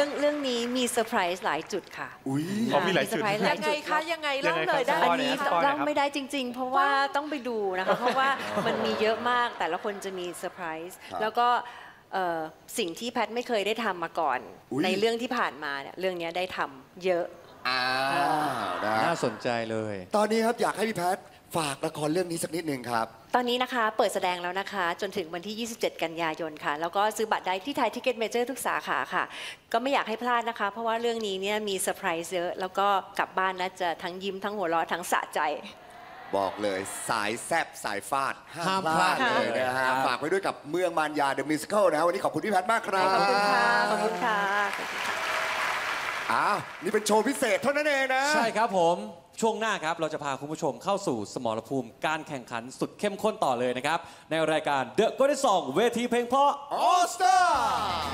รื่องนี้มีเซอร์ไพรส์หลายจุดค่ะมีหลายจุดยังไงคะยังไงเล่าเลยได้อันนี้เล่าไม่ได้จริงๆเพราะว่าต้องไปดูนะคะเพราะว่ามันมีเยอะมากแต่ละคนจะมีเซอร์ไพรส์แล้วก็สิ่งที่แพทไม่เคยได้ทำมาก่อนในเรื่องที่ผ่านมาเนี่ยเรื่องนี้ได้ทำเยอะน่าสนใจเลยตอนนี้ครับอยากให้พี่แพทฝากละครเรื่องนี้สักนิดหนึ่งครับตอนนี้นะคะเปิดแสดงแล้วนะคะจนถึงวันที่ 27 กันยายนค่ะแล้วก็ซื้อบัตรได้ที่ไทยทิกเก็ตเมเจอร์ทุกสาขาค่ะก็ไม่อยากให้พลาดนะคะเพราะว่าเรื่องนี้เนี่ยมีเซอร์ไพรส์เยอะแล้วก็กลับบ้านนะจะทั้งยิ้มทั้งหัวเราะทั้งสะใจบอกเลยสายแซบสายฟาดห้ามพลาดเลยนะฮะฝากไว้ด้วยกับเมืองมารยา The Musical นะวันนี้ขอบคุณพี่แพทมากครับขอบคุณค่ะขอบคุณค่ะนี่เป็นโชว์พิเศษเท่านั้นเองนะใช่ครับผมช่วงหน้าครับเราจะพาคุณผู้ชมเข้าสู่สมรภูมิการแข่งขันสุดเข้มข้นต่อเลยนะครับในรายการ The Golden Song เวทีเพลงเพราะ All Star